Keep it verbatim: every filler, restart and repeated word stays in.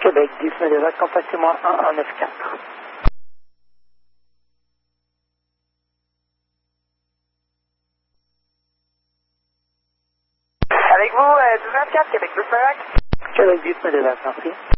Québec dix, Medevac, contactez-moi un un neuf quatre. Avec vous, euh, douze vingt-quatre, Québec douze Medevac. Québec dix, Medevac, merci.